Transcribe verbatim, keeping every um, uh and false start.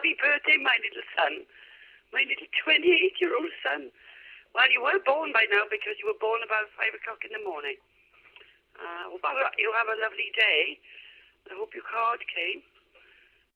happy birthday, my little son. My little twenty-eight-year-old son. Well, you were born by now because you were born about five o'clock in the morning. Uh, hope you have a lovely day. I hope your card came.